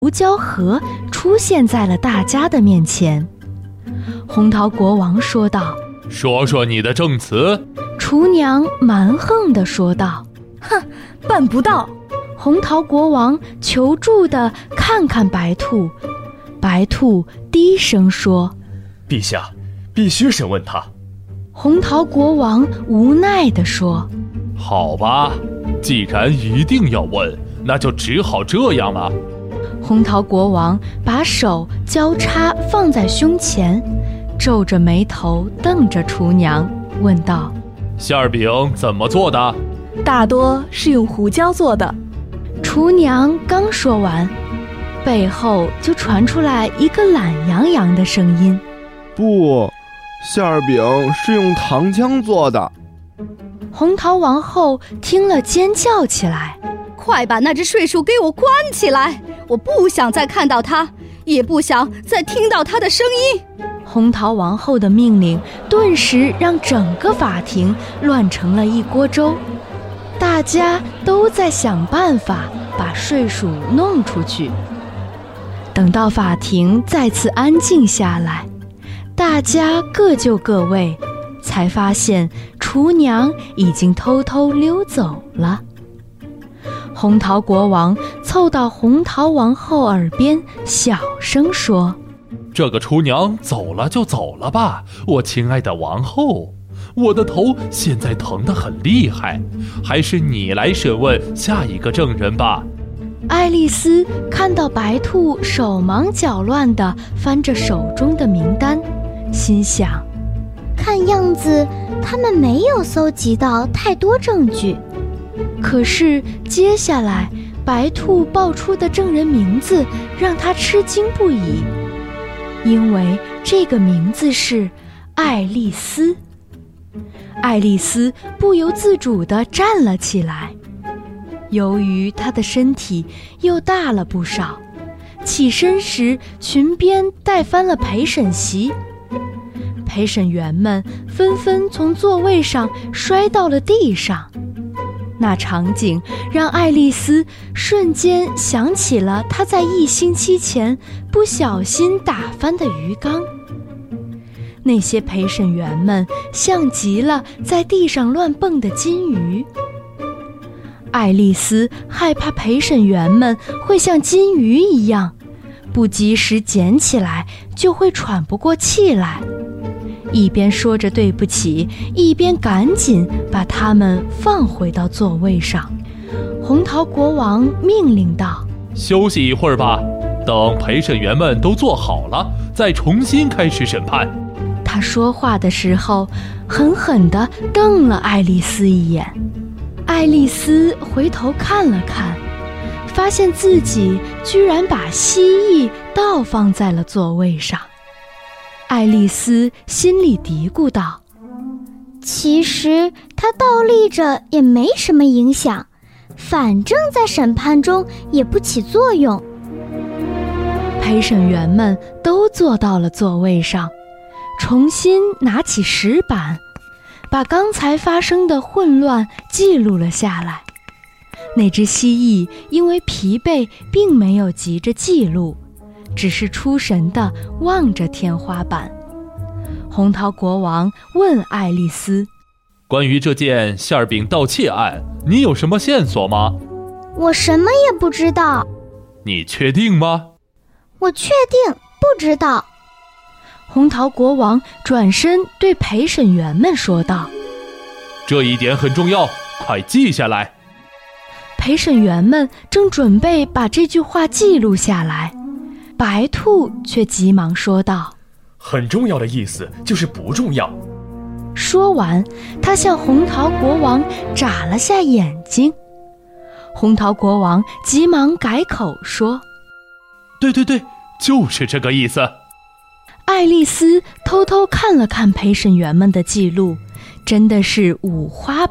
胡椒河出现在了大家的面前。红桃国王说道： 说说你的证词。 厨娘蛮横地说道： 哼，办不到。 红桃国王求助地看看白兔，白兔低声说： 陛下，必须审问他。 红桃国王无奈地说： 好吧，既然一定要问，那就只好这样了。 红桃国王把手交叉放在胸前，皱着眉头瞪着厨娘，问道： 馅饼怎么做的？ 大多是用胡椒做的。 厨娘刚说完，背后就传出来一个懒洋洋的声音： 不，馅饼是用糖浆做的。 红桃王后听了尖叫起来： 快把那只睡鼠给我关起来！我不想再看到它，也不想再听到它的声音。 红桃王后的命令顿时让整个法庭乱成了一锅粥，大家都在想办法把睡鼠弄出去。等到法庭再次安静下来，大家各就各位，才发现厨娘已经偷偷溜走了。红桃国王凑到红桃王后耳边小声说： 这个厨娘走了就走了吧，我亲爱的王后，我的头现在疼得很厉害，还是你来审问下一个证人吧。 爱丽丝看到白兔手忙脚乱地翻着手中的名单，心想： 看样子他们没有搜集到太多证据。 可是接下来白兔报出的证人名字让他吃惊不已，因为这个名字是爱丽丝。爱丽丝不由自主地站了起来，由于她的身体又大了不少，起身时裙边带翻了陪审席，陪审员们纷纷从座位上摔到了地上。那场景让爱丽丝瞬间想起了她在1星期前不小心打翻的鱼缸。那些陪审员们像极了在地上乱蹦的金鱼。爱丽丝害怕陪审员们会像金鱼一样，不及时捡起来就会喘不过气来，一边说着对不起，一边赶紧把它们放回到座位上。红桃国王命令道： 休息一会儿吧，等陪审员们都坐好了，再重新开始审判。 他说话的时候狠狠地瞪了爱丽丝一眼。爱丽丝回头看了看，发现自己居然把蜥蜴倒放在了座位上。爱丽丝心里嘀咕道： 其实它倒立着也没什么影响，反正在审判中也不起作用。 陪审员们都坐到了座位上，重新拿起石板，把刚才发生的混乱记录了下来。那只蜥蜴因为疲惫并没有急着记录，只是出神地望着天花板。红桃国王问爱丽丝： 关于这件馅饼盗窃案，你有什么线索吗？ 我什么也不知道。 你确定吗？ 我确定不知道。 红桃国王转身对陪审员们说道： 这一点很重要，快记下来。 陪审员们正准备把这句话记录下来，白兔却急忙说道： 很重要的意思就是不重要。 说完，他向红桃国王眨了下眼睛。红桃国王急忙改口说： 对，就是这个意思。 爱丽丝偷偷看了看陪审员们的记录，真的是五花